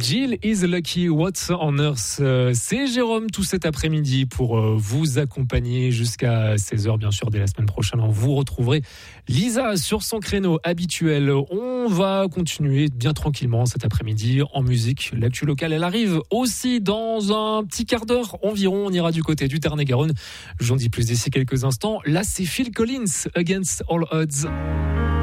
Jill is lucky, what's on earth. C'est Jérôme tout cet après-midi pour vous accompagner jusqu'à 16h. Bien sûr, dès la semaine prochaine, vous retrouverez Lisa sur son créneau habituel. On va continuer bien tranquillement cet après-midi en musique. L'actu locale, elle arrive aussi dans un petit quart d'heure environ. On ira du côté du Tarn-et-Garonne. J'en dis plus d'ici quelques instants. Là, c'est Phil Collins, Against All Odds.